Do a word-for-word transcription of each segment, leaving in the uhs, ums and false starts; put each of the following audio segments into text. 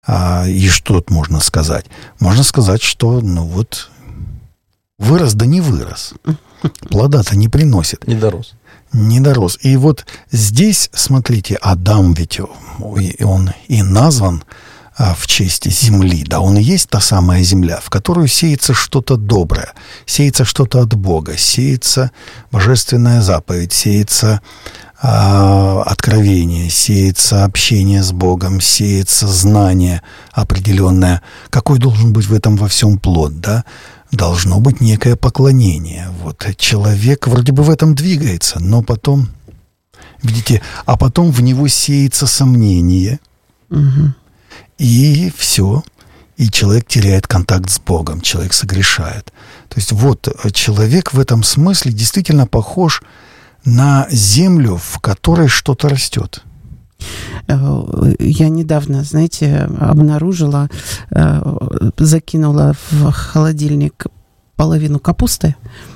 А, и что тут можно сказать? Можно сказать, что, ну вот, вырос да не вырос. Плода-то не приносит. Не дорос. Не дорос. И вот здесь, смотрите, Адам ведь он и назван а, в честь земли. Да, он и есть та самая земля, в которую сеется что-то доброе, сеется что-то от Бога, сеется божественная заповедь, сеется а, откровение, сеется общение с Богом, сеется знание определенное. Какой должен быть в этом во всем плод, да? Должно быть некое поклонение. Вот человек вроде бы в этом двигается, но потом, видите, а потом в него сеется сомнение, угу. и все, и человек теряет контакт с Богом, человек согрешает. То есть вот человек в этом смысле действительно похож на землю, в которой что-то растет. Я недавно, знаете, обнаружила, закинула в холодильник половину капусты,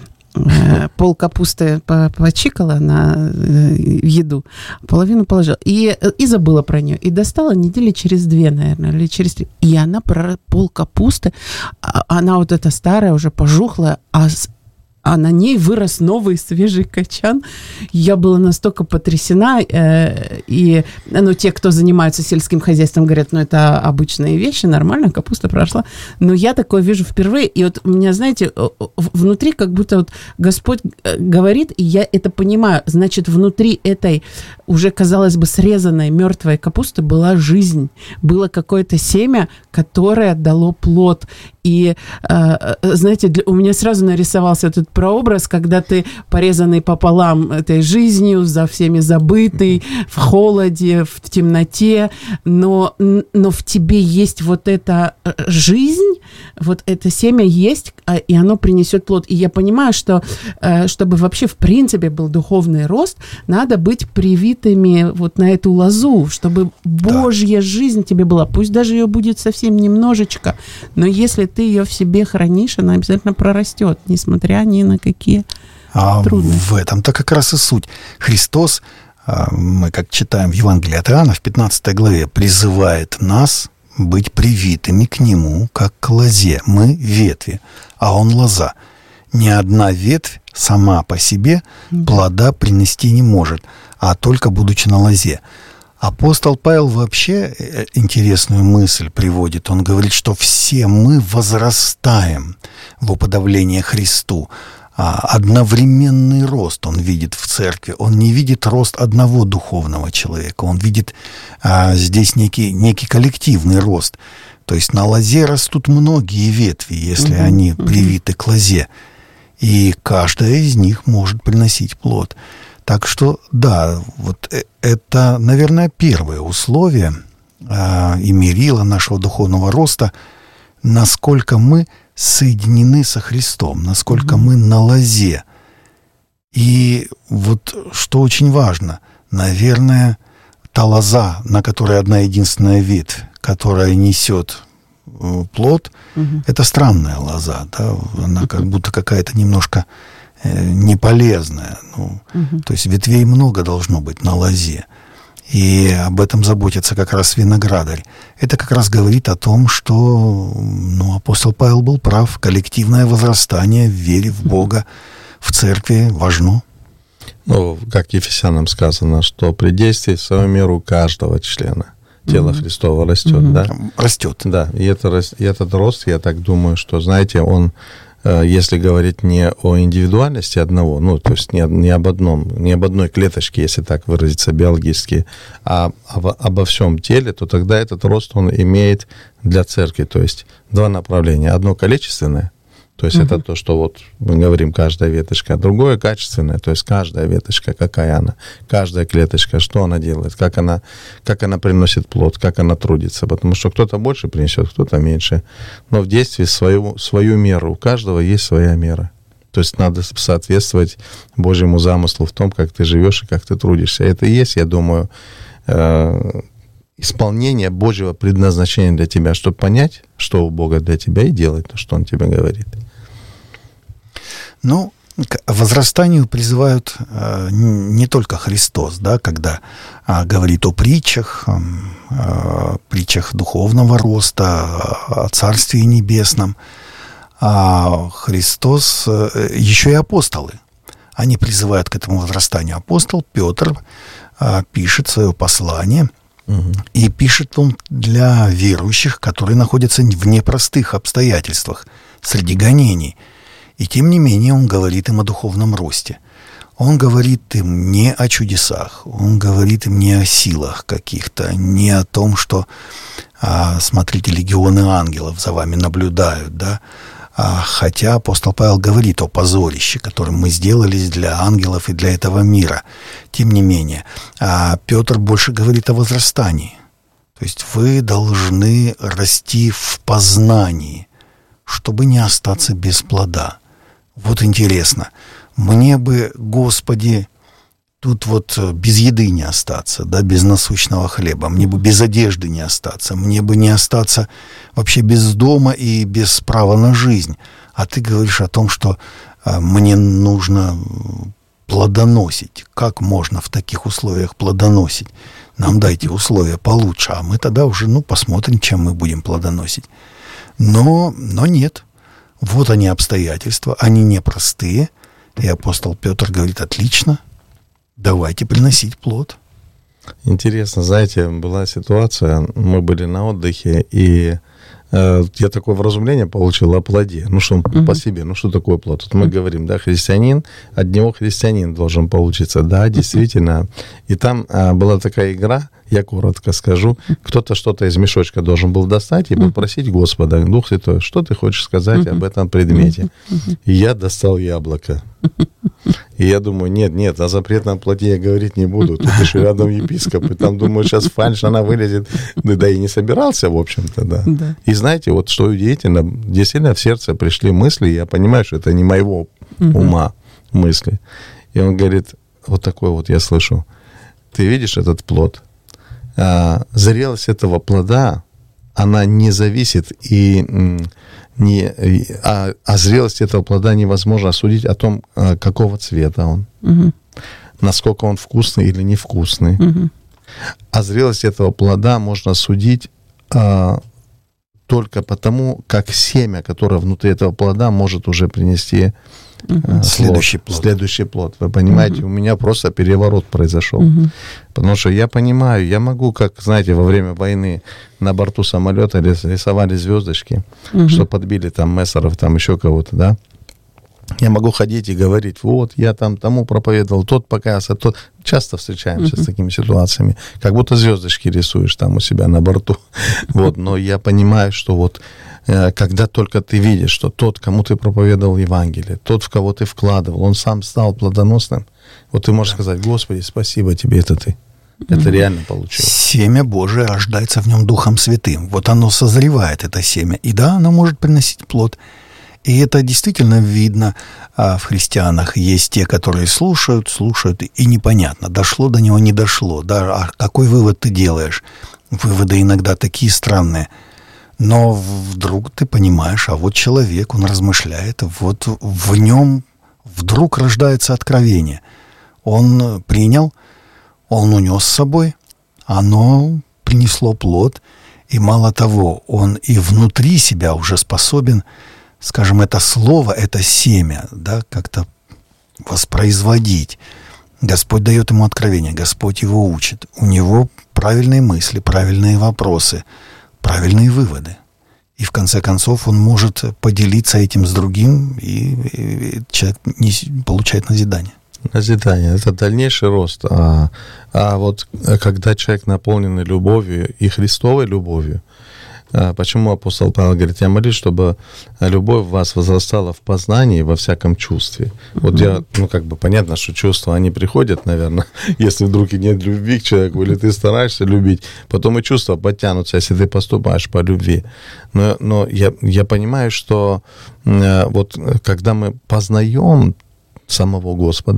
пол капусты почикала на еду, половину положила. И, и забыла про нее. И достала недели через две, наверное, или через три. И она про пол капусты, она вот эта старая, уже пожухлая, а а на ней вырос новый свежий качан. Я была настолько потрясена. Э, и ну, те, кто занимаются сельским хозяйством, говорят, ну, это обычные вещи, нормально, капуста прошла. Но я такое вижу впервые. И вот у меня, знаете, внутри как будто вот Господь говорит, и я это понимаю. Значит, внутри этой уже, казалось бы, срезанной мертвой капусты была жизнь. Было какое-то семя, которое дало плод. И, э, знаете, для, у меня сразу нарисовался этот прообраз, когда ты порезанный пополам этой жизнью, за всеми забытый, в холоде, в темноте, но, но в тебе есть вот эта жизнь, вот это семя есть, и оно принесет плод. И я понимаю, что э, чтобы вообще в принципе был духовный рост, надо быть привитыми вот на эту лозу, чтобы Божья да. жизнь тебе была. Пусть даже ее будет совсем немножечко, но если ты ее в себе хранишь, она обязательно прорастет, несмотря ни на какие а трудности. В этом-то как раз и суть. Христос, мы как читаем в Евангелии от Иоанна в пятнадцатой главе, призывает нас быть привитыми к Нему, как к лозе. Мы ветви, а Он лоза. Ни одна ветвь сама по себе плода принести не может, а только будучи на лозе. Апостол Павел вообще интересную мысль приводит. Он говорит, что все мы возрастаем в уподоблении Христу. Одновременный рост он видит в церкви. Он не видит рост одного духовного человека. Он видит а, здесь некий, некий коллективный рост. То есть на лозе растут многие ветви, если угу, они угу. привиты к лозе. И каждая из них может приносить плод. Так что, да, вот это, наверное, первое условие э, и мерило нашего духовного роста, насколько мы соединены со Христом, насколько mm-hmm. мы на лозе. И вот что очень важно, наверное, та лоза, на которой одна единственная ветвь, которая несет э, плод, mm-hmm. это странная лоза, да, она как будто какая-то немножко неполезная. Ну, угу. То есть ветвей много должно быть на лозе. И об этом заботится как раз виноградарь. Это как раз говорит о том, что ну, апостол Павел был прав. Коллективное возрастание в вере в Бога, в церкви важно. Ну, как Ефесянам сказано, что при действии в свою меру каждого члена тело угу. Христова растет. Угу. Да? Растет. Да, и, это, и этот рост, я так думаю, что, знаете, он если говорить не о индивидуальности одного, ну, то есть не, не об одном, не об одной клеточке, если так выразиться биологически, а об, обо всем теле, то тогда этот рост, он имеет для церкви, то есть два направления. Одно количественное, то есть угу. это то, что вот мы говорим, каждая веточка, а другое качественное, то есть каждая веточка, какая она, каждая клеточка, что она делает, как она, как она приносит плод, как она трудится, потому что кто-то больше принесет, кто-то меньше, но в действии свою, свою меру, у каждого есть своя мера. То есть надо соответствовать Божьему замыслу в том, как ты живешь и как ты трудишься. Это и есть, я думаю, исполнение Божьего предназначения для тебя, чтобы понять, что у Бога для тебя, и делать то, что Он тебе говорит. Ну, К возрастанию призывают э, не только Христос, да, когда э, говорит о притчах, э, притчах духовного роста, о Царстве Небесном, а Христос, э, еще и апостолы, они призывают к этому возрастанию. Апостол Петр э, пишет свое послание, угу. и пишет он для верующих, которые находятся в непростых обстоятельствах, среди гонений. И тем не менее он говорит им о духовном росте. Он говорит им не о чудесах, он говорит им не о силах каких-то, не о том, что, а, смотрите, легионы ангелов за вами наблюдают, да. А, хотя апостол Павел говорит о позорище, которым мы сделались для ангелов и для этого мира. Тем не менее, а Петр больше говорит о возрастании. То есть вы должны расти в познании, чтобы не остаться без плода. Вот интересно, мне бы, Господи, тут вот без еды не остаться, да, без насущного хлеба, мне бы без одежды не остаться, мне бы не остаться вообще без дома и без права на жизнь. А ты говоришь о том, что а, мне нужно плодоносить. Как можно в таких условиях плодоносить? Нам дайте условия получше, а мы тогда уже, ну, посмотрим, чем мы будем плодоносить. Но, но нет. Вот они обстоятельства, они непростые. И апостол Петр говорит: отлично, давайте приносить плод. Интересно, знаете, была ситуация, мы были на отдыхе, и э, я такое вразумление получил о плоде. Ну, что он uh-huh. по себе, ну, что такое плод? Тут мы uh-huh. говорим, да, христианин, от него христианин должен получиться. Да, действительно. Uh-huh. И там э, была такая игра, я коротко скажу, кто-то что-то из мешочка должен был достать и попросить Господа: Дух Святой, что ты хочешь сказать об этом предмете? И я достал яблоко. И я думаю, нет, нет, о запретном плоде я говорить не буду. Тут еще рядом епископ, и там, думаю, сейчас фальшь, она вылезет. Да, да и не собирался, в общем-то, да. да. И знаете, вот что удивительно, действительно в сердце пришли мысли, я понимаю, что это не моего ума мысли. И он говорит, вот такой вот я слышу: ты видишь этот плод? А, зрелость этого плода, она не зависит, и не, а, а зрелость этого плода невозможно судить о том, какого цвета он, угу. насколько он вкусный или невкусный. Угу. А зрелость этого плода можно судить а, только потому, как семя, которое внутри этого плода, может уже принести Uh-huh. Следующий плод. Следующий плод. Вы понимаете, uh-huh. у меня просто переворот произошел. Uh-huh. Потому что я понимаю, я могу, как, знаете, во время войны на борту самолета рисовали звездочки, uh-huh. что подбили там мессеров, там еще кого-то, да. Я могу ходить и говорить: вот, я там тому проповедовал, тот покаялся, тот. Часто встречаемся uh-huh. с такими ситуациями. Как будто звездочки рисуешь там у себя на борту. Вот, но я понимаю, что вот когда только ты видишь, что тот, кому ты проповедовал Евангелие, тот, в кого ты вкладывал, он сам стал плодоносным, вот ты можешь да. сказать: Господи, спасибо тебе, это ты. Это mm-hmm. реально получилось. Семя Божие рождается в нем Духом Святым. Вот оно созревает, это семя. И да, оно может приносить плод. И это действительно видно а, в христианах. Есть те, которые слушают, слушают, и непонятно, дошло до него, не дошло. Да, а какой вывод ты делаешь? Выводы иногда такие странные. Но вдруг ты понимаешь, а вот человек, он размышляет, вот в нем вдруг рождается откровение. Он принял, он унес с собой, оно принесло плод, и мало того, он и внутри себя уже способен, скажем, это слово, это семя, да, как-то воспроизводить. Господь дает ему откровение, Господь его учит. У него правильные мысли, правильные вопросы, правильные выводы. И в конце концов он может поделиться этим с другим, и, и человек не, получает назидание. Назидание — это дальнейший рост. А, а вот когда человек наполнен любовью и Христовой любовью, почему апостол Павел говорит: я молюсь, чтобы любовь в вас возрастала в познании, во всяком чувстве. Mm-hmm. Вот я, ну, как бы понятно, что чувства, они приходят, наверное, если вдруг и нет любви к человеку, или ты стараешься любить, потом и чувства подтянутся, если ты поступаешь по любви. Но, но я, я понимаю, что вот когда мы познаем самого Господа,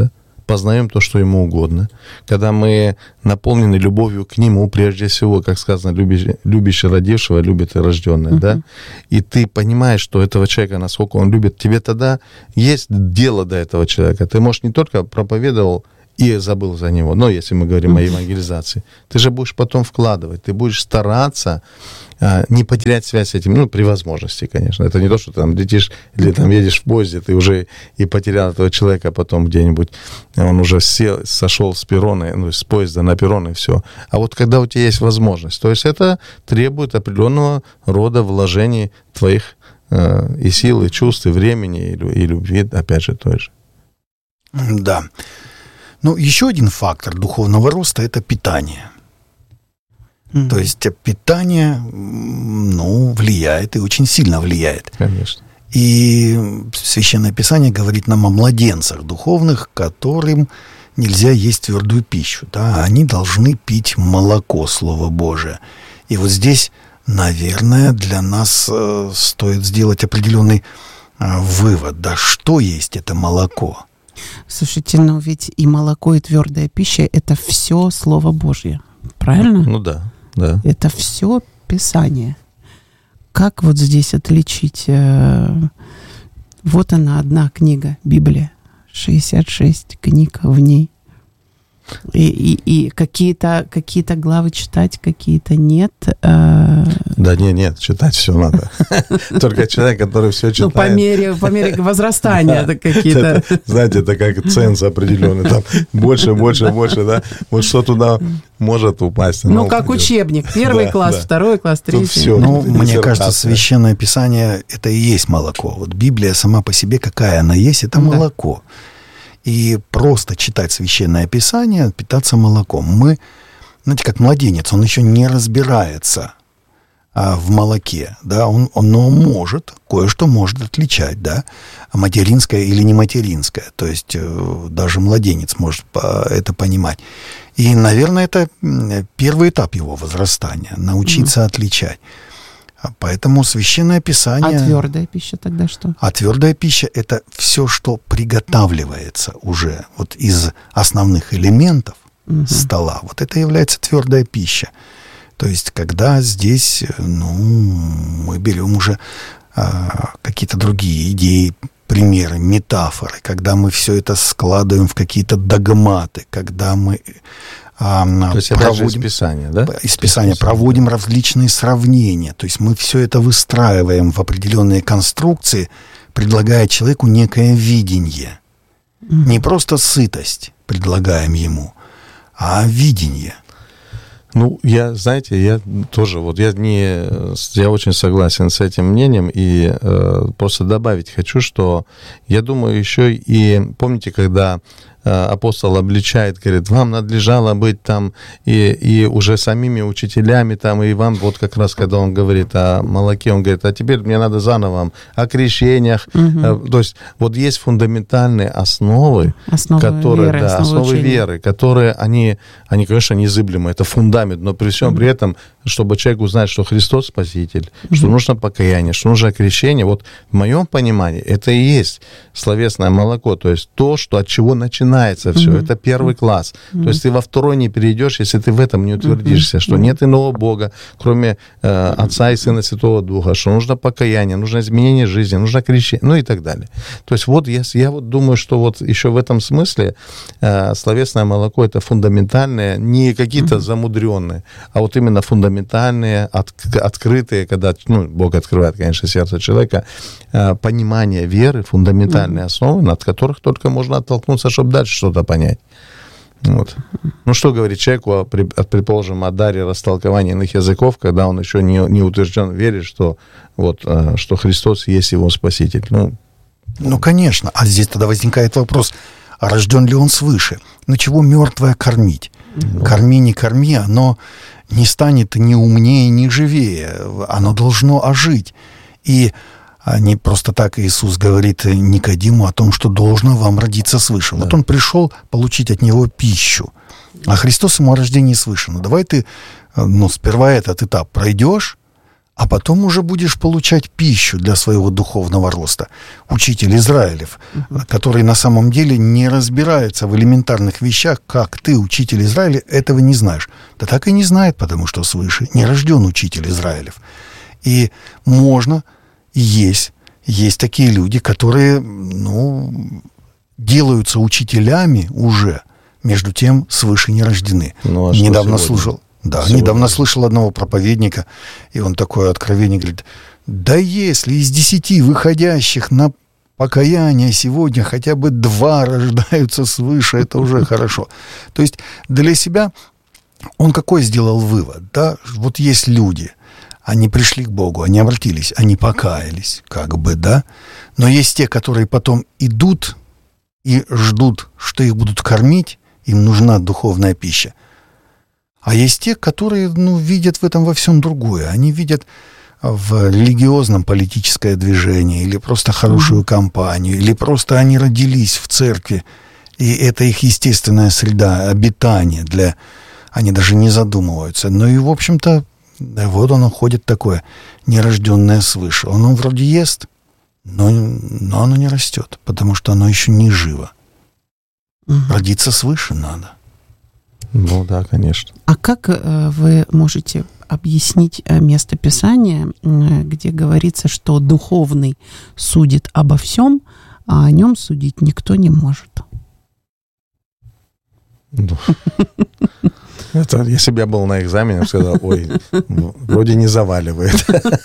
познаем то, что Ему угодно, когда мы наполнены любовью к Нему, прежде всего, как сказано, любящий, любящий родившего любит и рожденное, uh-huh. да, и ты понимаешь, что этого человека, насколько он любит, тебе тогда есть дело до этого человека. Ты, может, не только проповедовал и забыл за него, но если мы говорим uh-huh. о евангелизации, ты же будешь потом вкладывать, ты будешь стараться а, не потерять связь с этим, ну, при возможности, конечно. Это не то, что ты там летишь или там едешь в поезде, ты уже и потерял этого человека, потом где-нибудь он уже сел, сошел с перрона, ну, с поезда на перрон и все. А вот когда у тебя есть возможность, то есть это требует определенного рода вложений твоих э, и сил, и чувств, и времени, и, и любви, опять же, той же. Да. Ну, еще один фактор духовного роста – это питание. Mm-hmm. То есть питание, ну, влияет и очень сильно влияет. Конечно. И Священное Писание говорит нам о младенцах духовных, которым нельзя есть твердую пищу. Да? Они должны пить молоко Слова Божия. И вот здесь, наверное, для нас э, стоит сделать определенный э, вывод. Да, что есть это молоко? Слушайте, ну ведь и молоко, и твердая пища – это все Слово Божье, правильно? Ну да, да. Это все Писание. Как вот здесь отличить? Вот она, одна книга, Библия, шестьдесят шесть книг в ней. И, и, и какие-то, какие-то главы читать, какие-то нет. Э... Да нет, нет, читать все надо. Только человек, который все читает. Ну, по мере, по мере возрастания какие-то. Знаете, это как ценз определенный. Там больше, больше, больше, да. Вот что туда может упасть. Ну, как учебник. Первый класс, второй класс, третий. Ну, мне кажется, Священное Писание – это и есть молоко. Вот Библия сама по себе, какая она есть, это молоко. И просто читать Священное Писание, питаться молоком. Мы, знаете, как младенец, он еще не разбирается а, в молоке, да, он, он но может, кое-что может отличать, да, материнское или не материнское. То есть э, даже младенец может по, это понимать. И, наверное, это первый этап его возрастания, научиться mm-hmm. отличать. Поэтому Священное Писание... А твердая пища тогда что? А твердая пища – это все, что приготавливается уже вот из основных элементов угу. стола. Вот это является твердая пища. То есть, когда здесь, ну, мы берем уже а, какие-то другие идеи, примеры, метафоры, когда мы все это складываем в какие-то догматы, когда мы... То есть проводим, из Писания, да? Из Писания проводим различные сравнения. То есть мы все это выстраиваем в определенные конструкции, предлагая человеку некое видение. Mm-hmm. Не просто сытость предлагаем ему, а видение. Ну, я, знаете, я тоже, вот я не, я очень согласен с этим мнением, и э, просто добавить хочу, что я думаю еще и, помните, когда апостол обличает, говорит, вам надлежало быть там и, и уже самими учителями там, и вам вот как раз, когда он говорит о молоке, он говорит, а теперь мне надо заново о крещениях. Угу. То есть вот есть фундаментальные основы, основы которые, веры, да, основы, основы веры, которые, они, они, конечно, незыблемы, это фундамент, но при всем угу. при этом, чтобы человек узнать, что Христос Спаситель, угу. что нужно покаяние, что нужно крещение, вот в моем понимании это и есть словесное молоко, то есть то, что от чего начинается все. Mm-hmm. Это первый класс. Mm-hmm. То есть ты во второй не перейдешь, если ты в этом не утвердишься, mm-hmm. что нет иного Бога, кроме э, Отца и Сына Святого Духа, что нужно покаяние, нужно изменение жизни, нужно крещение, ну и так далее. То есть вот я, я вот думаю, что вот еще в этом смысле э, словесное молоко это фундаментальное, не какие-то mm-hmm. замудренные, а вот именно фундаментальные, от, открытые, когда ну, Бог открывает, конечно, сердце человека, э, понимание веры, фундаментальные mm-hmm. основы, над которых только можно оттолкнуться, чтобы дальше что-то понять. Вот. Ну, что говорить человеку, предположим, о даре растолкования иных языков, когда он еще не, не утвержден в вере, что, вот, что Христос есть его Спаситель. Ну, ну, конечно. А здесь тогда возникает вопрос, а рожден ли он свыше? Ну, чего мертвое кормить? Mm-hmm. Корми, не корми, оно не станет ни умнее, ни живее. Оно должно ожить. И не просто так Иисус говорит Никодиму о том, что должно вам родиться свыше. Да. Вот он пришел получить от него пищу, а Христос ему о рождении свыше. Ну, давай ты, ну, сперва этот этап пройдешь, а потом уже будешь получать пищу для своего духовного роста. Учитель Израилев, uh-huh. который на самом деле не разбирается в элементарных вещах, как ты, учитель Израиля, этого не знаешь. Да так и не знает, потому что свыше не рожден учитель Израилев. И можно, и есть, есть такие люди, которые, ну, делаются учителями уже, между тем свыше не рождены. Ну, а недавно слушал, да, сегодня? недавно слышал одного проповедника, и он такое откровение говорит: да если из десяти выходящих на покаяние сегодня хотя бы два рождаются свыше, это уже хорошо. То есть для себя он какой сделал вывод? Да, вот есть люди, они пришли к Богу, они обратились, они покаялись, как бы, да, но есть те, которые потом идут и ждут, что их будут кормить, им нужна духовная пища. А есть те, которые, ну, видят в этом во всем другое. Они видят в религиозном политическое движение, или просто хорошую компанию, или просто они родились в церкви, и это их естественная среда обитания для... Они даже не задумываются. Ну и, в общем-то, вот оно ходит такое, нерожденное свыше. Оно вроде ест, но, но оно не растет, потому что оно еще не живо. Угу. Родиться свыше надо. Ну да, конечно. А как э, вы можете объяснить место Писания, э, где говорится, что духовный судит обо всем, а о нем судить никто не может? Это, если бы я был на экзамене, я бы сказал: ой, вроде не заваливает.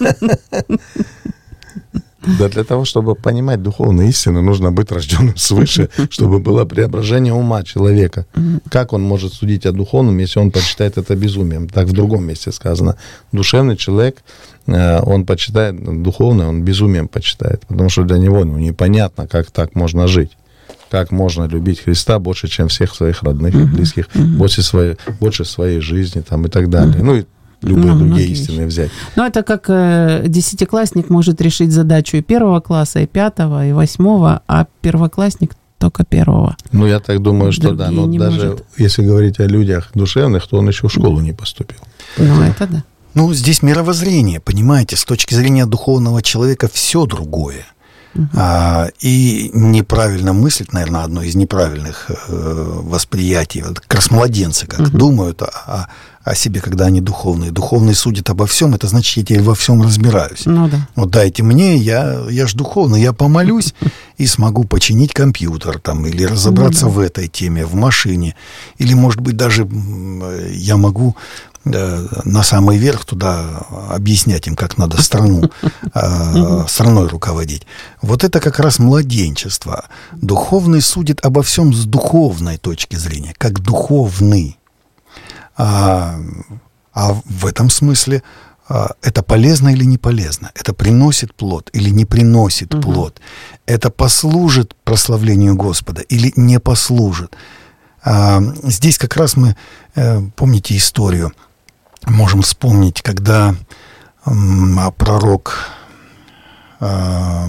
Да, для того, чтобы понимать духовные истины, нужно быть рожденным свыше, чтобы было преображение ума человека. Как он может судить о духовном, если он почитает это безумием? Так в другом месте сказано. Душевный человек, он почитает духовное, он безумием почитает, потому что для него, ну, непонятно, как так можно жить. Как можно любить Христа больше, чем всех своих родных и близких, больше своей, больше своей жизни там, и так далее. Ну, и любые ну, другие истины взять. Ну, это как э, десятиклассник может решить задачу и первого класса, и пятого, и восьмого, а первоклассник только первого. Ну, я так думаю, что да. Но даже может. Если говорить о людях душевных, то он еще в школу не поступил. Ну, это да. Ну, здесь мировоззрение, понимаете, с точки зрения духовного человека все другое. Uh-huh. А, и неправильно мыслить, наверное, одно из неправильных э, восприятий. Вот как раз младенцы как uh-huh. думают о, о, о себе, когда они духовные. Духовный судит обо всем, это значит, я теперь во всем разбираюсь. Ну, да. Вот дайте мне, я, я ж духовный, я помолюсь и смогу починить компьютер там, или разобраться ну, да. в этой теме, в машине. Или, может быть, даже я могу на самый верх туда объяснять им, как надо страну, э, страной руководить. Вот это как раз младенчество. Духовный судит обо всем с духовной точки зрения, как духовный. А, а в этом смысле а, это полезно или не полезно? Это приносит плод или не приносит угу. плод? Это послужит прославлению Господа или не послужит? А, здесь как раз мы, э, помните историю, можем вспомнить, когда м, пророк э,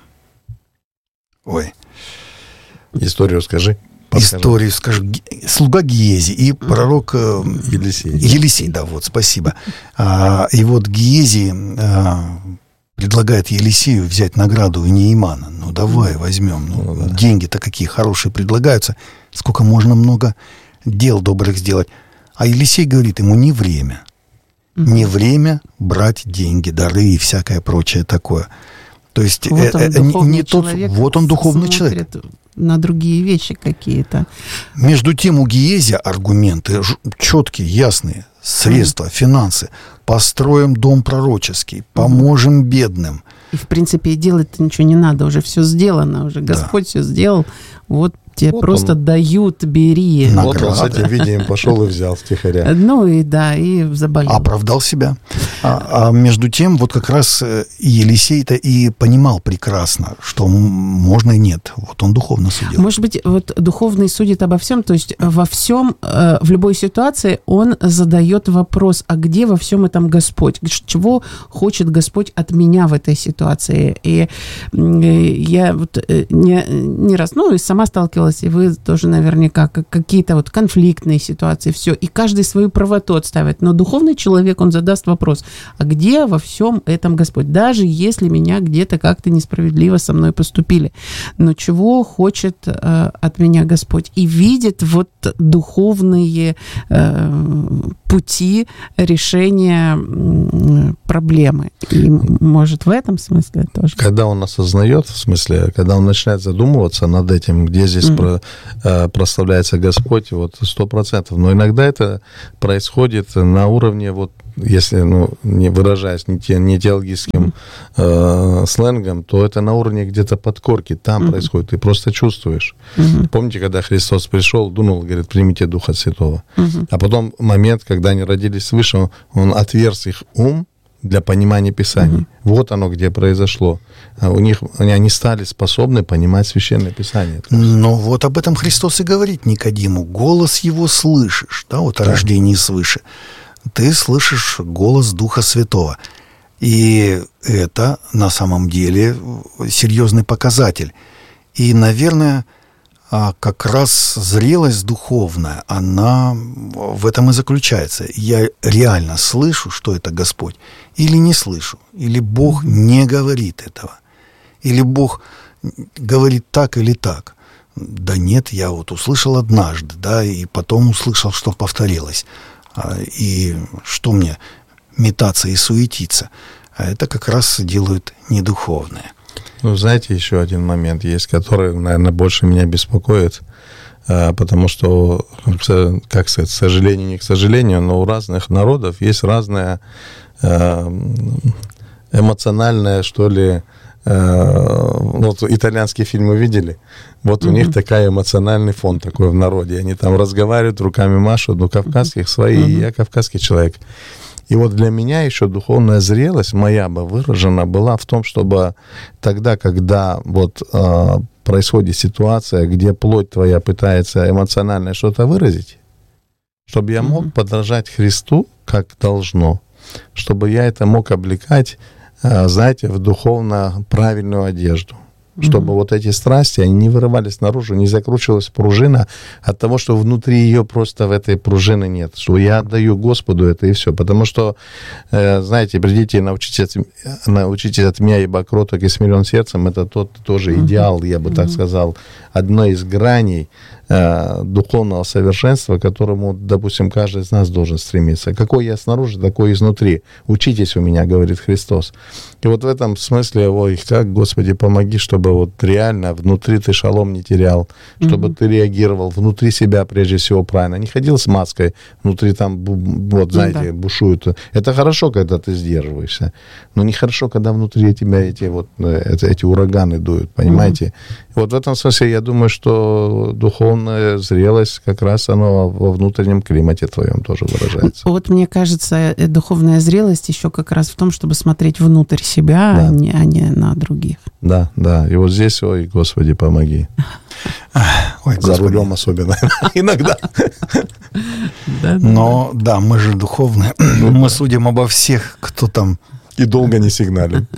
ой историю скажи подскажи. историю скажу слуга Гиези и пророк э, Елисей. Елисей, да, вот, спасибо. А, и вот Гиези а, предлагает Елисею взять награду у Неимана. Ну, давай возьмем. Ну, ну, да. Деньги-то какие хорошие предлагаются. Сколько можно много дел добрых сделать. А Елисей говорит ему: не время. Mm-hmm. Не время брать деньги, дары и всякое прочее такое. То есть вот э, э, не, не тот, вот он духовный человек. На другие вещи какие-то. Между тем у Гиези аргументы четкие, ясные. Средства, mm-hmm. финансы. Построим дом пророческий, поможем mm-hmm. бедным. И, в принципе, делать-то ничего не надо, уже все сделано, уже Господь да. все сделал. Вот тебе вот просто он, дают, бери. Вот он с этим видением пошел и взял стихаря. Ну и да, и заболел. Оправдал себя. А, а между тем, вот как раз Елисей-то и понимал прекрасно, что можно и нет. Вот он духовно судил. Может быть, вот духовный судит обо всем, то есть во всем, в любой ситуации он задает вопрос: а где во всем этом Господь? Чего хочет Господь от меня в этой ситуации? И я вот не, не раз, ну и сама сталкивалась случалось, и вы тоже наверняка как какие-то вот конфликтные ситуации, все, и каждый свою правоту отставит. Но духовный человек, он задаст вопрос, а где во всем этом Господь? Даже если меня где-то как-то несправедливо со мной поступили, но чего хочет э, от меня Господь? И видит вот духовные э, пути решения э, проблемы. И, может, в этом смысле тоже? Когда он осознает, в смысле, когда он начинает задумываться над этим, где здесь mm-hmm. про, э, прославляется Господь, вот сто процентов. Но иногда это происходит на уровне, вот, если, ну, не выражаясь не, те, не теологическим э, сленгом, то это на уровне где-то подкорки, там mm-hmm. происходит, ты просто чувствуешь. Mm-hmm. Помните, когда Христос пришел, дунул, говорит, примите Духа Святого. Mm-hmm. А потом момент, когда они родились свыше, он, он отверз их ум для понимания Писаний. Mm-hmm. Вот оно, где произошло. У них, они стали способны понимать Священное Писание. Но вот об этом Христос и говорит Никодиму. Голос его слышишь, да, вот о да. рождении свыше. Ты слышишь голос Духа Святого. И это на самом деле серьезный показатель. И, наверное, как раз зрелость духовная, она в этом и заключается. Я реально слышу, что это Господь, или не слышу, или Бог не говорит этого, или Бог говорит так или так. Да нет, я вот услышал однажды, да, и потом услышал, что повторилось. И что мне метаться и суетиться? А это как раз делают недуховные. Ну, знаете, еще один момент есть, который, наверное, больше меня беспокоит, потому что, как сказать, к сожалению, не к сожалению, но у разных народов есть разная эмоциональная, что ли, вот итальянские фильмы видели, вот mm-hmm. у них такой эмоциональный фон такой в народе, они там разговаривают, руками машут, ну, кавказских свои, mm-hmm. я кавказский человек. И вот для меня еще духовная зрелость моя бы выражена была в том, чтобы тогда, когда вот э, происходит ситуация, где плоть твоя пытается эмоционально что-то выразить, чтобы я мог mm-hmm. подражать Христу, как должно, чтобы я это мог облекать, э, знаете, в духовно правильную одежду. Чтобы mm-hmm. вот эти страсти, они не вырывались наружу, не закручивалась пружина от того, что внутри ее просто в этой пружины нет. Что я отдаю Господу это и все. Потому что, э, знаете, придите и научитесь от, научитесь от меня, ибо кроток и смирен сердцем, это тот тоже mm-hmm. идеал, я бы mm-hmm. так сказал, одна из граней э, духовного совершенства, к которому, допустим, каждый из нас должен стремиться. Какой я снаружи, такой изнутри. Учитесь у меня, говорит Христос. И вот в этом смысле, ой, как, Господи, помоги, чтобы вот реально внутри ты шалом не терял, чтобы mm-hmm. ты реагировал внутри себя прежде всего правильно. Не ходил с маской, внутри там, вот, знаете, mm-hmm. бушуют. Это хорошо, когда ты сдерживаешься, но нехорошо, когда внутри тебя эти вот эти, эти ураганы дуют, понимаете? Mm-hmm. Вот в этом смысле я думаю, что духовная зрелость как раз она во внутреннем климате твоем тоже выражается. Вот мне кажется, духовная зрелость еще как раз в том, чтобы смотреть внутрь себя, да. а, не, а не на других. Да, да. И вот здесь, ой, Господи, помоги. Ой, за рулем особенно иногда. Но да, мы же духовные. Мы судим обо всех, кто там... И долго не сигналит.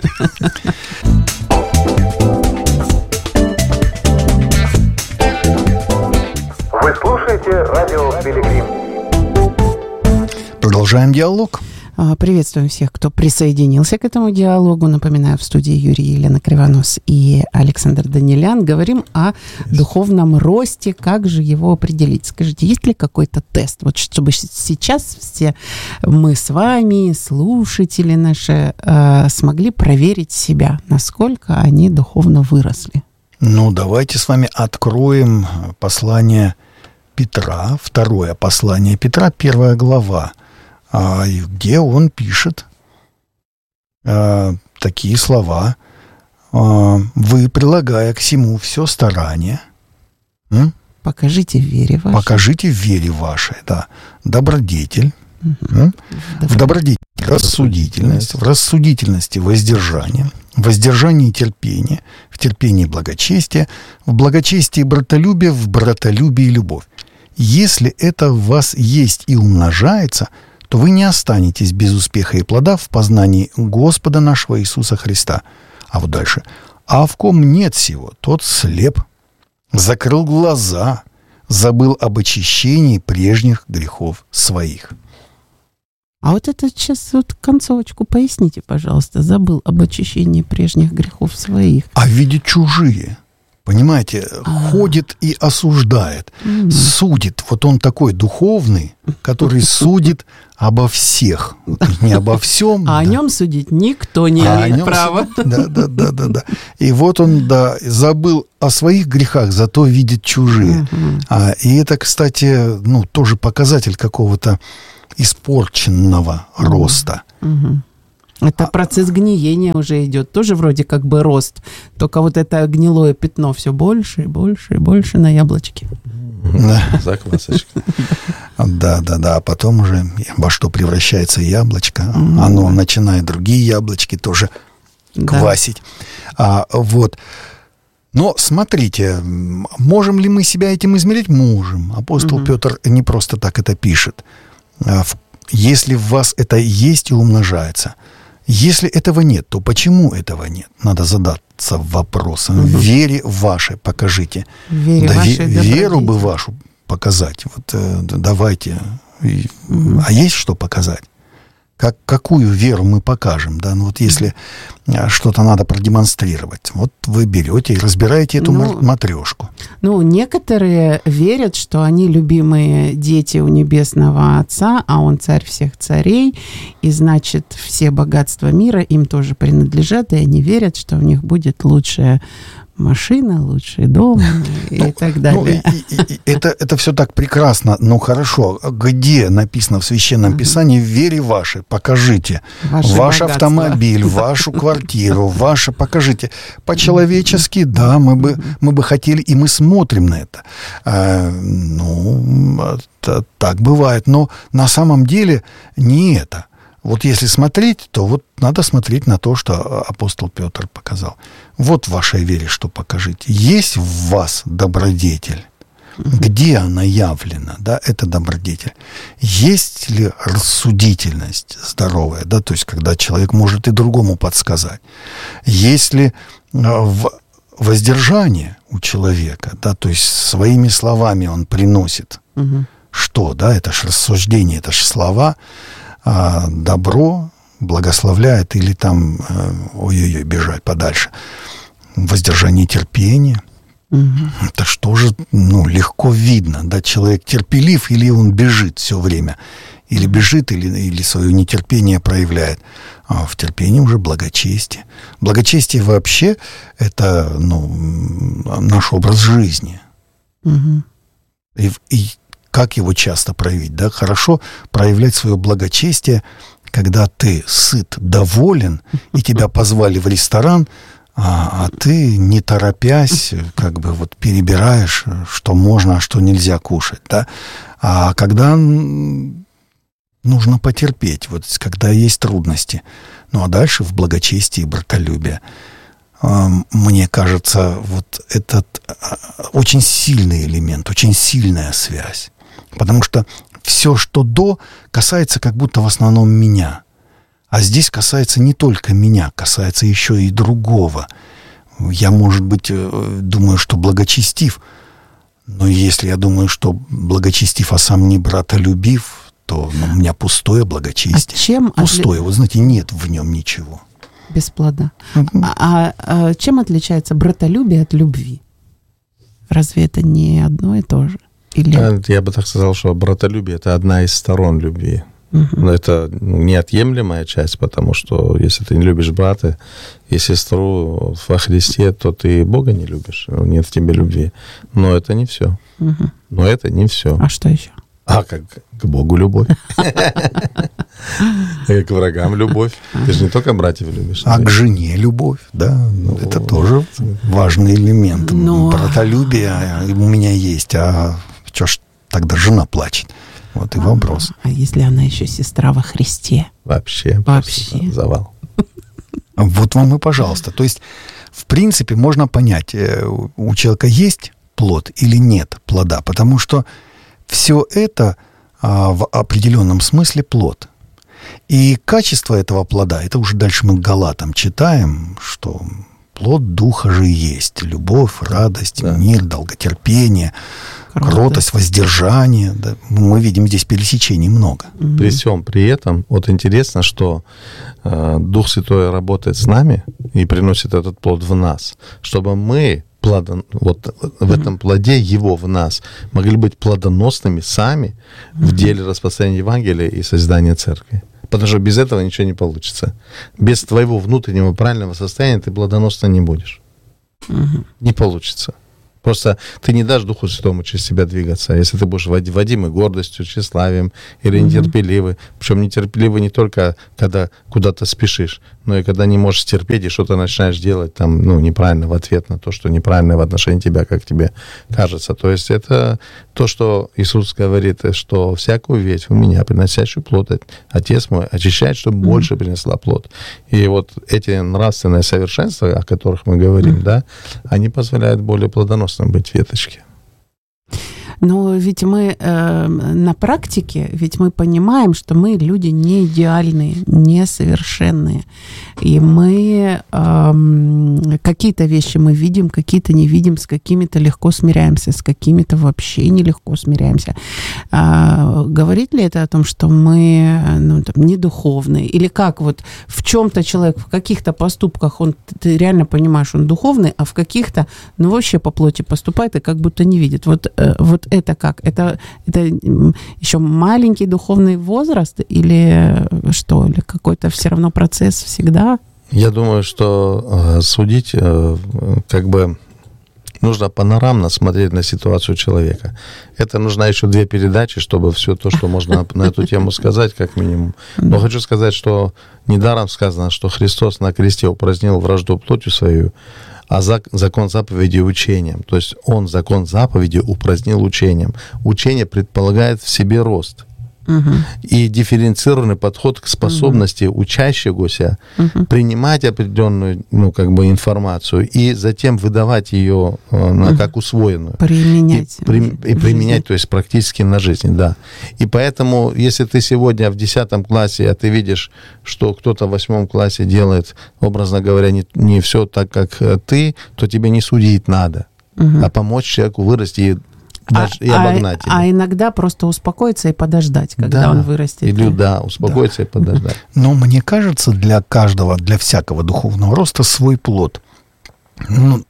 Вы слушаете радио Пилигрим. Продолжаем диалог. Приветствуем всех, кто присоединился к этому диалогу. Напоминаю, в студии Юрий и Елена Кривонос и Александр Данилян. Говорим о духовном росте, как же его определить. Скажите, есть ли какой-то тест? Вот чтобы сейчас все мы с вами, слушатели наши, смогли проверить себя, насколько они духовно выросли. Ну, давайте с вами откроем послание Петра, второе послание Петра, первая глава, где он пишет такие слова: «Вы, прилагая к всему все старание, покажите в вере вашей, покажите в вере вашей, да, добродетель, угу. в добродетели рассудительность, в рассудительности воздержание, в воздержании терпение, в терпении благочестие, в благочестии братолюбие, в братолюбии любовь. Если это в вас есть и умножается, то вы не останетесь без успеха и плода в познании Господа нашего Иисуса Христа». А вот дальше. «А в ком нет сего, тот слеп, закрыл глаза, забыл об очищении прежних грехов своих. А вот это сейчас вот концовочку поясните, пожалуйста. Забыл об очищении прежних грехов своих. А видит чужие. Понимаете, А-а-а. ходит и осуждает, mm-hmm. судит. Вот он такой духовный, который судит обо всех. Не обо всем. А да. о нем судить никто не а имеет права. Да, да, да, да, да. И вот он, да, забыл о своих грехах, зато видит чужие. Mm-hmm. А, и это, кстати, ну, тоже показатель какого-то испорченного mm-hmm. роста. Mm-hmm. Это процесс гниения уже идет, тоже вроде как бы рост, только вот это гнилое пятно все больше и больше и больше на яблочке. Заквасочка. Да, да, да, а потом уже во что превращается яблочко, оно начинает другие яблочки тоже квасить. А, вот. Но смотрите, можем ли мы себя этим измерить? Можем. Апостол Петр не просто так это пишет. Если в вас это есть и умножается. Если этого нет, то почему этого нет? Надо задаться вопросом. Угу. Вере вашей покажите. Вере да, вашей ве- веру бы вашу показать. Вот э, давайте. Угу. А есть что показать? Как, какую веру мы покажем? Да? Ну, вот если что-то надо продемонстрировать, вот вы берете и разбираете эту ну, матрешку. Ну, некоторые верят, что они любимые дети у Небесного Отца, а Он царь всех царей, и значит, все богатства мира им тоже принадлежат, и они верят, что у них будет лучшая машина, лучший дом и ну, так далее. Ну, и, и, и, это, это все так прекрасно. Ну, хорошо. Где написано в Священном Писании: в вере вашей покажите Ваше ваш богатство. Автомобиль, вашу квартиру, ваше покажите. По-человечески, да, мы бы, мы бы хотели, и мы смотрим на это. А, ну, это, так бывает. Но на самом деле не это. Вот если смотреть, то вот надо смотреть на то, что апостол Петр показал. Вот в вашей вере что покажите. Есть в вас добродетель? Где она явлена? Да, это добродетель. Есть ли рассудительность здоровая? Да, то есть, когда человек может и другому подсказать. Есть ли воздержание у человека? Да, то есть, своими словами он приносит. Угу. Что? Да, это же рассуждение, это же слова. А добро благословляет или там, ой-ой-ой, бежать подальше. Воздержание терпения. Угу. Это что же, ну, легко видно, да, человек терпелив или он бежит все время, или бежит, или, или свое нетерпение проявляет. А в терпении уже благочестие. Благочестие вообще это, ну, наш образ жизни. Угу. И, и как его часто проявить, да? Хорошо проявлять свое благочестие, когда ты сыт, доволен, и тебя позвали в ресторан, а, а ты, не торопясь, как бы вот перебираешь, что можно, а что нельзя кушать, да? А когда нужно потерпеть, вот когда есть трудности. Ну, а дальше в благочестии и братолюбие. Мне кажется, вот этот очень сильный элемент, очень сильная связь. Потому что все, что до, касается как будто в основном меня. А здесь касается не только меня, касается еще и другого. Я, может быть, думаю, что благочестив, но если я думаю, что благочестив, а сам не братолюбив, то ну, у меня пустое благочестие. А чем пустое, отли... вот знаете, нет в нем ничего. Без плода. Mm-hmm. А, а, а чем отличается братолюбие от любви? Разве это не одно и то же? Или... Я бы так сказал, что братолюбие — это одна из сторон любви. Uh-huh. Но это неотъемлемая часть, потому что если ты не любишь брата и сестру во Христе, то ты Бога не любишь, нет в тебе любви. Но это не все. Uh-huh. Но это не все. А что еще? А как к Богу любовь. И к врагам любовь. Ты же не только братьев любишь. А к жене любовь, да. Это тоже важный элемент. Братолюбие у меня есть, а что ж тогда жена плачет? Вот и вопрос. А если она еще сестра во Христе? Вообще. Вообще. Завал. Вот вам и пожалуйста. То есть, в принципе, можно понять, у человека есть плод или нет плода, потому что все это а, в определенном смысле плод. И качество этого плода, это уже дальше мы к Галатам читаем, что плод Духа же есть. Любовь, радость, да. мир, долготерпение, кротость, кротость воздержание. Да. Мы видим здесь пересечений много. Угу. При всем при этом, вот интересно, что э, Дух Святой работает с нами и приносит этот плод в нас, чтобы мы плодон, вот в этом плоде его в нас могли быть плодоносными сами mm-hmm. в деле распространения Евангелия и создания церкви. Потому что без этого ничего не получится. Без твоего внутреннего правильного состояния ты плодоносна не будешь. Mm-hmm. Не получится. Просто ты не дашь Духу Святому через себя двигаться. Если ты будешь водимый гордостью, тщеславием или нетерпеливый. Причем нетерпеливый не только, когда куда-то спешишь, но и когда не можешь терпеть и что-то начинаешь делать там, ну, неправильно в ответ на то, что неправильно в отношении тебя, как тебе кажется. То есть это то, что Иисус говорит, что всякую ветвь у меня, приносящую плод, Отец мой очищает, чтобы mm-hmm. больше принесла плод. И вот эти нравственные совершенства, о которых мы говорим, mm-hmm. да, они позволяют более плодоносным быть веточки. Но ведь мы э, на практике, ведь мы понимаем, что мы люди не идеальные, несовершенные. И мы э, какие-то вещи мы видим, какие-то не видим, с какими-то легко смиряемся, с какими-то вообще нелегко смиряемся. А, говорит ли это о том, что мы ну, там, не духовные? Или как вот в чем-то человек, в каких-то поступках, он, ты реально понимаешь, он духовный, а в каких-то, ну вообще по плоти поступает и как будто не видит. Вот, э, вот это как? Это, это еще маленький духовный возраст или что? Или какой-то все равно процесс всегда? Я думаю, что э, судить э, как бы нужно панорамно смотреть на ситуацию человека. Это нужно еще две передачи, чтобы все то, что можно на эту тему сказать, как минимум. Но хочу сказать, что недаром сказано, что Христос на кресте упразднил вражду плотью свою, а закон заповеди учением. То есть он закон заповеди упразднил учением. Учение предполагает в себе рост. Угу. И дифференцированный подход к способности угу. учащегося угу. принимать определенную ну, как бы информацию и затем выдавать ее э, на, угу. как усвоенную. Применять. И, при, и применять, то есть практически на жизнь, да. И поэтому, если ты сегодня в десятом классе, а ты видишь, что кто-то в восьмом классе делает, образно говоря, не, не все так, как ты, то тебе не судить надо, угу. а помочь человеку вырасти и даже а, и обогнать а, а иногда просто успокоиться и подождать, когда да, он вырастет. Или да, успокоиться да. и подождать. Но мне кажется, для каждого, для всякого духовного роста свой плод. Ну,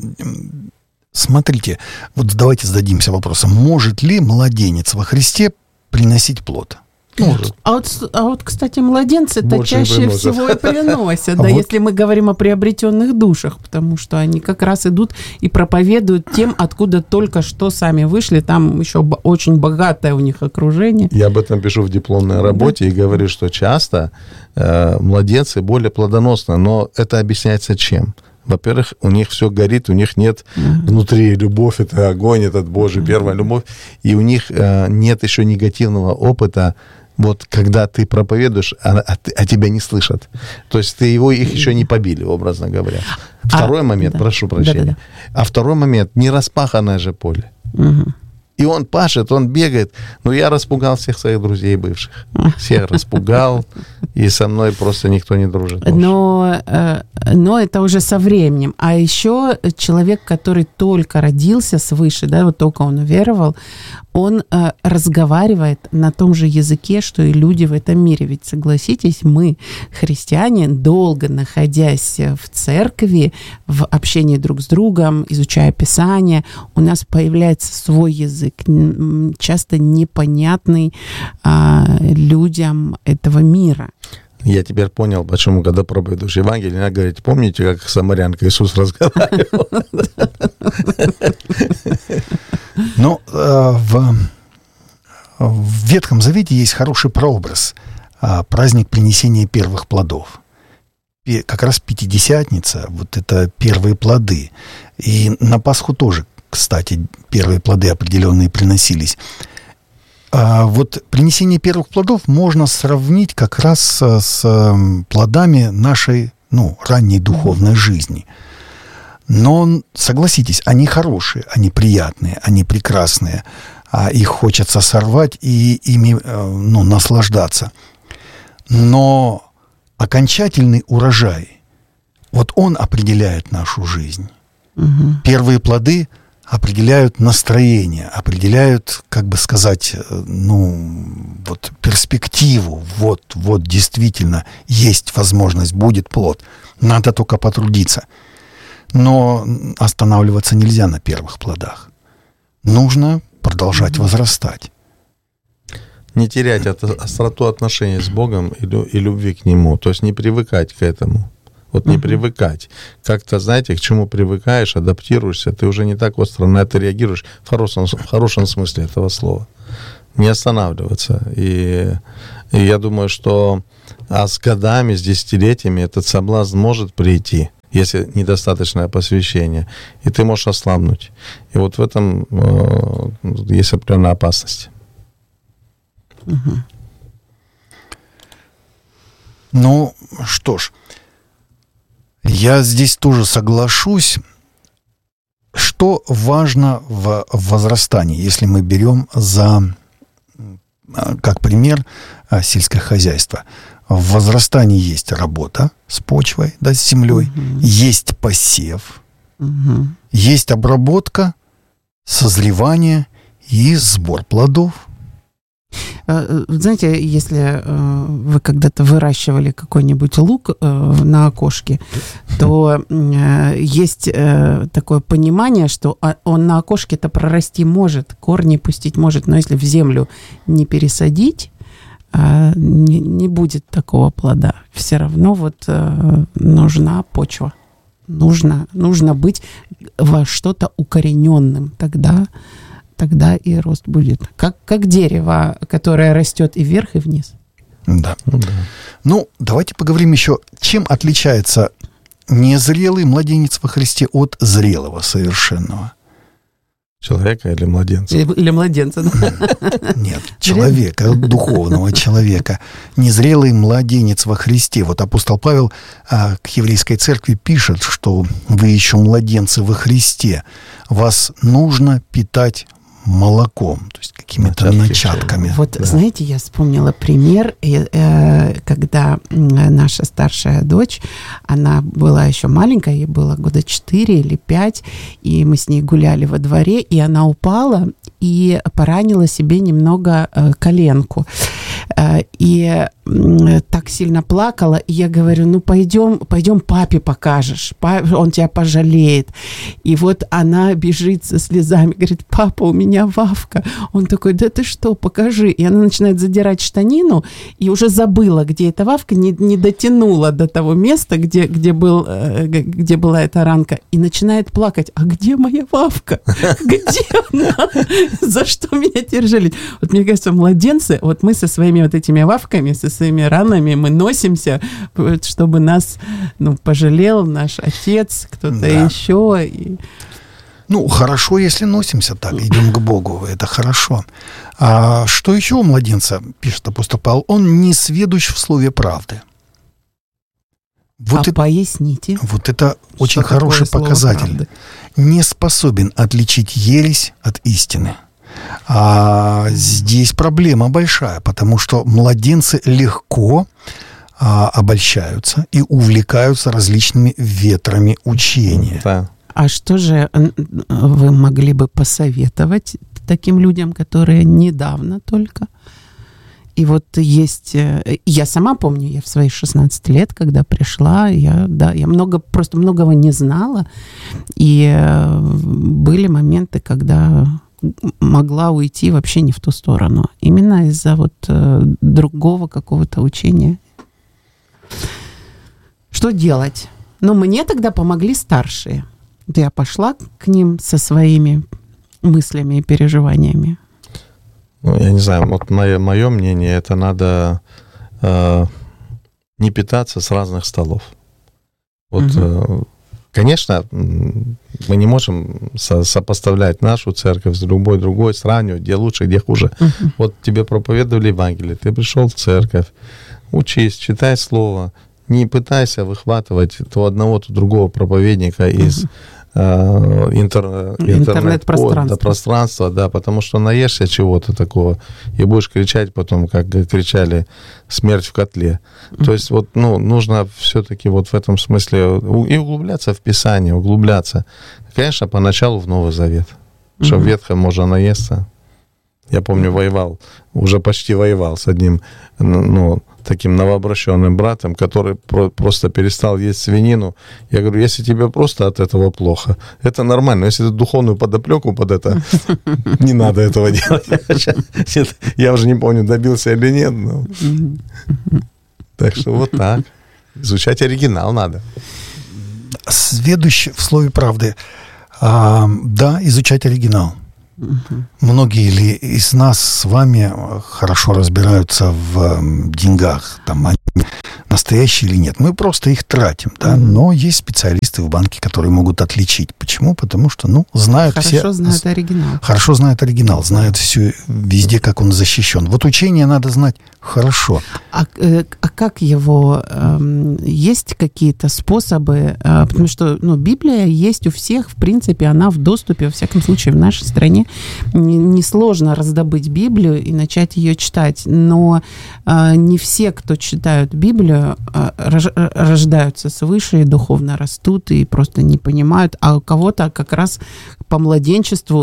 смотрите, вот давайте зададимся вопросом, может ли младенец во Христе приносить плод? Может. А вот, а вот, кстати, младенцы-то больше чаще всего и приносят, да, если мы говорим о приобретенных душах, потому что они как раз идут и проповедуют тем, откуда только что сами вышли, там еще очень богатое у них окружение. Я об этом пишу в дипломной работе и говорю, что часто э, младенцы более плодоносны, но это объясняется чем? Во-первых, у них все горит, у них нет uh-huh. внутри любовь, это огонь, это Божий, uh-huh. первая любовь, и у них э, нет еще негативного опыта. Вот когда ты проповедуешь, а, а, а тебя не слышат. То есть ты его, их еще не побили, образно говоря. Второй а, момент, да. прошу прощения. Да, да, да. А второй момент, не распаханное же поле. Угу. И он пашет, он бегает. Ну, я распугал всех своих друзей бывших. Всех распугал, и со мной просто никто не дружит. Но, но это уже со временем. А еще человек, который только родился свыше, да, вот только он уверовал, он э, разговаривает на том же языке, что и люди в этом мире. Ведь, согласитесь, мы, христиане, долго находясь в церкви, в общении друг с другом, изучая Писание, у нас появляется свой язык, часто непонятный э, людям этого мира. Я теперь понял, почему, когда проповедуешь Евангелие, надо говорить, помните, как самарянка Иисус разговаривал? Но э, в, в Ветхом Завете есть хороший прообраз. Э, праздник принесения первых плодов. И как раз Пятидесятница, вот это первые плоды. И на Пасху тоже, кстати, первые плоды определенные приносились. А вот принесение первых плодов можно сравнить как раз с, с плодами нашей, ну, ранней духовной жизни. Но, согласитесь, они хорошие, они приятные, они прекрасные. А их хочется сорвать и ими, ну, наслаждаться. Но окончательный урожай, Вот он определяет нашу жизнь. Угу. Первые плоды определяют настроение, определяют, как бы сказать, ну, вот перспективу. Вот, вот действительно есть возможность, будет плод. Надо только потрудиться. Но останавливаться нельзя на первых плодах. Нужно продолжать mm-hmm. возрастать. Не терять от, остроту отношений с Богом и, и любви к Нему. То есть не привыкать к этому. Вот не uh-huh. привыкать. Как-то, знаете, к чему привыкаешь, адаптируешься, ты уже не так остро на это реагируешь в хорошем, в хорошем смысле этого слова. Не останавливаться. И, и я думаю, что а с годами, с десятилетиями этот соблазн может прийти, если недостаточное посвящение, и ты можешь ослабнуть. И вот в этом э, есть определенная опасность. Uh-huh. Ну, что ж, я здесь тоже соглашусь. Что важно в возрастании, если мы берем за, как пример, сельское хозяйство? В возрастании есть работа с почвой, да, с землей, угу. есть посев, угу. есть обработка, созревание и сбор плодов. Знаете, если вы когда-то выращивали какой-нибудь лук на окошке, то есть такое понимание, что он на окошке-то прорасти может, корни пустить может, но если в землю не пересадить, не, не будет такого плода. Все равно вот нужна почва. Нужно, нужно быть во что-то укорененным тогда. Тогда и рост будет. Как, как дерево, которое растет и вверх, и вниз. Да. Ну, да. Ну, давайте поговорим еще, чем отличается незрелый младенец во Христе от зрелого совершенного. Человека или младенца? Или, или младенца, да? Нет, человека, духовного человека. Незрелый младенец во Христе. Вот апостол Павел а, к еврейской церкви пишет, что вы еще младенцы во Христе. Вас нужно питать молоком, то есть какими-то Начатки. начатками. Вот, да. знаете, я вспомнила пример, когда наша старшая дочь, она была еще маленькая, ей было года четыре или пять, и мы с ней гуляли во дворе, и она упала и поранила себе немного коленку. И так сильно плакала, и я говорю, ну пойдем, пойдем папе покажешь, он тебя пожалеет. И вот она бежит со слезами, говорит, папа, у меня Вавка. Он такой, да ты что, покажи. И она начинает задирать штанину, и уже забыла, где эта Вавка, не, не дотянула до того места, где, где, был, где была эта ранка, и начинает плакать, а где моя Вавка? Где она? За что меня держали? Вот мне кажется, младенцы, вот мы со своими вот этими Вавками, со своими ранами, мы носимся, чтобы нас, ну, пожалел наш отец, кто-то да. еще. И... Ну, хорошо, если носимся так, идем к Богу, это хорошо. А что еще у младенца, пишет апостол Павел, он не сведущ в слове правды. Вот а это, поясните. Вот это очень хороший показатель. Не способен отличить ересь от истины. А здесь проблема большая, потому что младенцы легко а, обольщаются и увлекаются различными ветрами учения. Да. А что же вы могли бы посоветовать таким людям, которые недавно только? И вот есть... Я сама помню, я в свои шестнадцать лет, когда пришла, я, да, я много, просто многого не знала. И были моменты, когда могла уйти вообще не в ту сторону. Именно из-за вот другого какого-то учения. Что делать? Но мне тогда помогли старшие. Я пошла к ним со своими мыслями и переживаниями. Ну, я не знаю, вот мое, мое мнение, это надо э, не питаться с разных столов. Вот, угу. э, конечно, мы не можем со- сопоставлять нашу церковь с любой другой, сравнивать, где лучше, где хуже. Угу. Вот тебе проповедовали Евангелие, ты пришел в церковь, учись, читай слово, не пытайся выхватывать то одного, то другого проповедника из э, интер, интернет-пространство. Да, пространство, да, потому что наешься чего-то такого и будешь кричать потом, как кричали, смерть в котле. Mm-hmm. То есть вот, ну, нужно все-таки вот в этом смысле и углубляться в Писание, углубляться. Конечно, поначалу в Новый Завет, mm-hmm. что в Ветхом можно наесться. Я помню, воевал, уже почти воевал с одним, ну, таким новообращенным братом, который про- просто перестал есть свинину. Я говорю, если тебе просто от этого плохо, это нормально. Если ты духовную подоплеку под это, не надо этого делать. Я уже не помню, добился или нет. Но... Так что вот так. Изучать оригинал надо. Следующее в слове правды. А, да, изучать оригинал. Угу. Многие ли из нас с вами хорошо разбираются в деньгах, там они настоящие или нет. Мы просто их тратим, да. Угу. Но есть специалисты в банке, которые могут отличить. Почему? Потому что, ну, знают хорошо все... Хорошо знают оригинал. Хорошо знают оригинал, знают все везде, как он защищен. Вот учение надо знать хорошо. А, а как его... Э, есть какие-то способы? Э, потому что, ну, Библия есть у всех, в принципе, она в доступе, во всяком случае, в нашей стране. Несложно раздобыть Библию и начать ее читать. Но э, не все, кто читают Библию, э, рождаются свыше и духовно растут и просто не понимают. А у кого-то как раз по младенчеству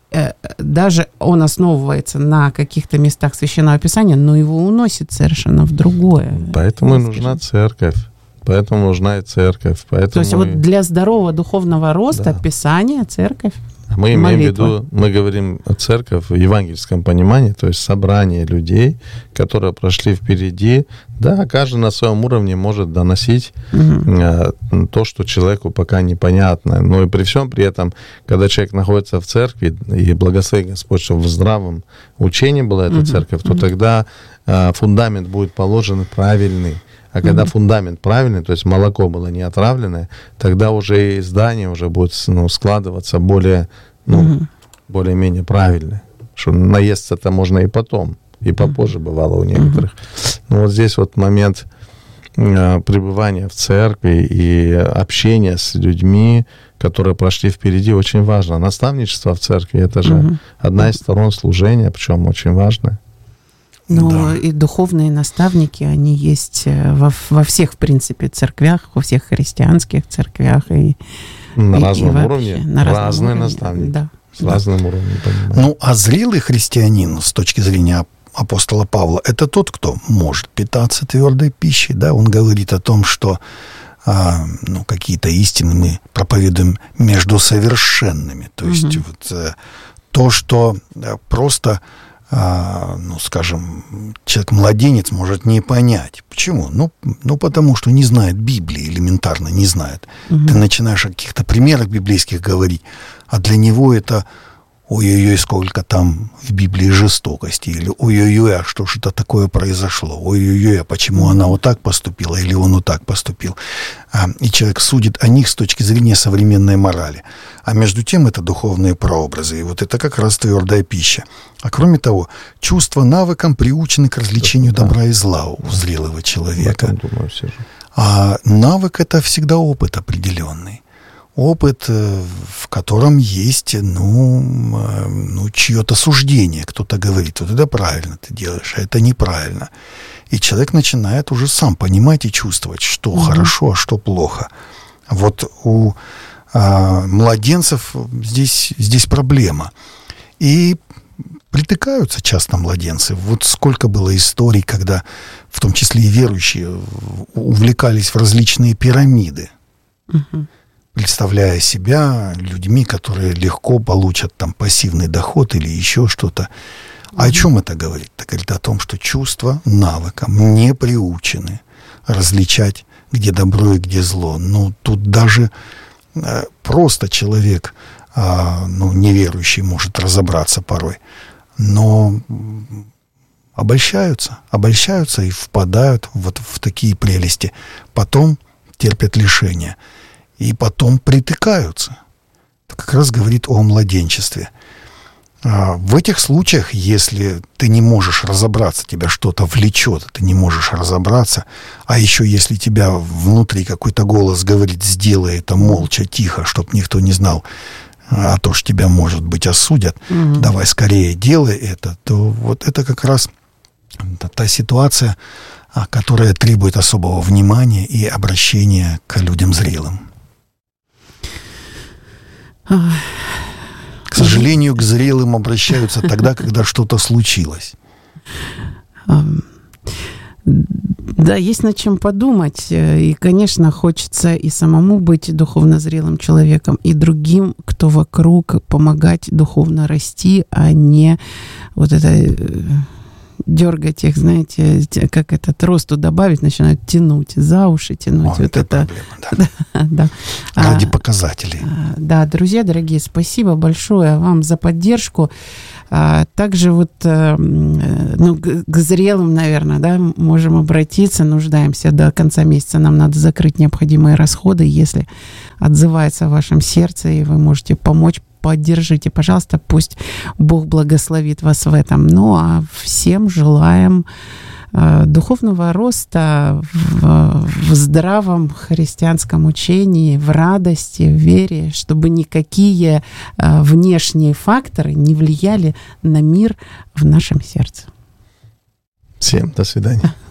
даже он основывается на каких-то местах Священного Писания, но его уносит совершенно в другое. Поэтому и нужна церковь. Поэтому нужна и церковь. Поэтому То есть и... вот для здорового духовного роста да. Писание, церковь. Мы имеем в виду, мы говорим о церкви в евангельском понимании, то есть собрание людей, которые прошли впереди. Да, каждый на своем уровне может доносить угу. то, что человеку пока непонятно. Но и при всем при этом, когда человек находится в церкви, и благослови Господь, чтобы в здравом учении была эта угу. церковь, то угу. тогда фундамент будет положен правильный. А когда mm-hmm. фундамент правильный, то есть молоко было не отравленное, тогда уже и здание уже будет, ну, складываться более, ну, mm-hmm. более-менее правильно. Что наесться-то можно и потом, и попозже mm-hmm. бывало у некоторых. Mm-hmm. Но вот здесь вот момент э, пребывания в церкви и общения с людьми, которые прошли впереди, очень важно. Наставничество в церкви — это же mm-hmm. одна из сторон служения, причем очень важная. Ну, да. И духовные наставники, они есть во, во всех, в принципе, церквях, во всех христианских церквях. И, на и, разном и уровне, на разном разные уровне, наставники. Да. С да. разным уровнем понимания. Ну, а зрелый христианин, с точки зрения апостола Павла, это тот, кто может питаться твердой пищей, да, он говорит о том, что а, ну, какие-то истины мы проповедуем между совершенными. То есть mm-hmm. вот а, то, что а, просто... А, ну, скажем, человек-младенец может не понять. Почему? Ну, ну, потому что не знает Библии, элементарно не знает. Угу. Ты начинаешь о каких-то примерах библейских говорить, а для него это ой-ой-ой, сколько там в Библии жестокости, или ой-ой-ой, а что же это такое произошло, ой-ой-ой, а почему она вот так поступила, или он вот так поступил. А, и человек судит о них с точки зрения современной морали. А между тем это духовные прообразы, и вот это как раз твердая пища. А кроме того, чувства навыкам приучены к развлечению да. добра и зла у зрелого человека. Я думаю, все же. А навык — это всегда опыт определенный. Опыт, в котором есть, ну, ну, чье-то суждение. Кто-то говорит, вот это правильно ты делаешь, а это неправильно. И человек начинает уже сам понимать и чувствовать, что mm-hmm. хорошо, а что плохо. Вот у а, младенцев здесь, здесь проблема. И притыкаются часто младенцы. Вот сколько было историй, когда, в том числе и верующие, увлекались в различные пирамиды. Mm-hmm. Представляя себя людьми, которые легко получат там пассивный доход или еще что-то. А mm-hmm. о чем это говорит? Это говорит о том, что чувства навыкам не приучены различать, где добро и где зло. Ну, тут даже э, просто человек, э, ну, неверующий, может разобраться порой. Но обольщаются, обольщаются и впадают вот в такие прелести. Потом терпят лишения. И потом притыкаются. Это как раз говорит о младенчестве. В этих случаях, если ты не можешь разобраться, тебя что-то влечет, ты не можешь разобраться, а еще если тебя внутри какой-то голос говорит, сделай это молча, тихо, чтобы никто не знал, а то ж тебя, может быть, осудят, угу. давай скорее делай это, то вот это как раз та ситуация, которая требует особого внимания и обращения к людям зрелым. К сожалению, к зрелым обращаются тогда, когда что-то случилось. Да, есть над чем подумать. И, конечно, хочется и самому быть духовно зрелым человеком, и другим, кто вокруг, помогать духовно расти, а не вот это дергать их, знаете, как это тросту добавить, начинают тянуть за уши, тянуть. О, вот это, это проблема, да. да. Ради а, показателей. Да, друзья дорогие, спасибо большое вам за поддержку. А, также вот ну, к зрелым, наверное, да, можем обратиться, нуждаемся до конца месяца, нам надо закрыть необходимые расходы, если отзывается в вашем сердце, и вы можете помочь, поддержите, пожалуйста, пусть Бог благословит вас в этом. Ну, а всем желаем э, духовного роста в, в здравом христианском учении, в радости, в вере, чтобы никакие э, внешние факторы не влияли на мир в нашем сердце. Всем до свидания.